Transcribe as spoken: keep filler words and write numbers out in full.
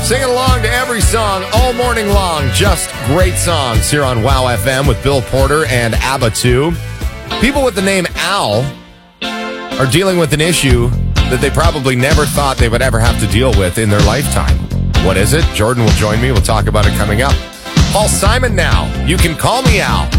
Singing along to every song all morning long. Just great songs here on Wow F M with Bill Porter and ABBA two. People with the name Al are dealing with an issue that they probably never thought they would ever have to deal with in their lifetime. What is it? Jordan will join me. We'll talk about it coming up. Paul Simon now. You can call me Al.